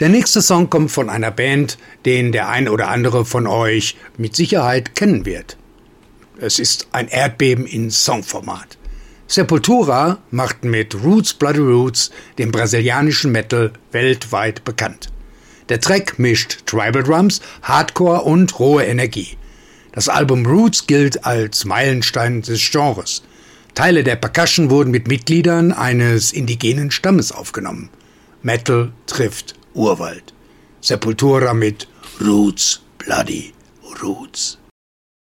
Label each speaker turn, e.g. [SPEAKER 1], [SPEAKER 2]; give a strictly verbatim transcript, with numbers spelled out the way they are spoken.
[SPEAKER 1] Der nächste Song kommt von einer Band, den der ein oder andere von euch mit Sicherheit kennen wird. Es ist ein Erdbeben in Songformat. Sepultura macht mit Roots Bloody Roots den brasilianischen Metal weltweit bekannt. Der Track mischt Tribal Drums, Hardcore und rohe Energie. Das Album Roots gilt als Meilenstein des Genres. Teile der Percussion wurden mit Mitgliedern eines indigenen Stammes aufgenommen. Metal trifft Urwald. Sepultura mit Roots Bloody Roots.